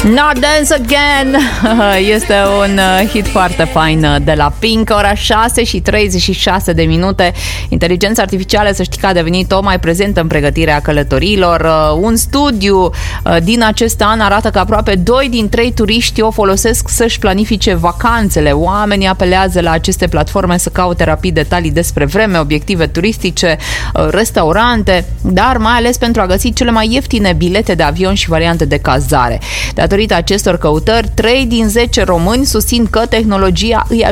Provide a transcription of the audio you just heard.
Not Dance Again este un hit foarte fain de la Pink. Ora 6:36. Inteligența artificială, să știi că a devenit tot mai prezentă în pregătirea călătoriilor. Un studiu din acest an arată că aproape 2 din 3 turiști o folosesc să-și planifice vacanțele. Oamenii apelează la aceste platforme să caute rapid detalii despre vreme, obiective turistice, restaurante, dar mai ales pentru a găsi cele mai ieftine bilete de avion și variante de cazare. Datorită acestor căutări, 3 din 10 români susțin că tehnologia îi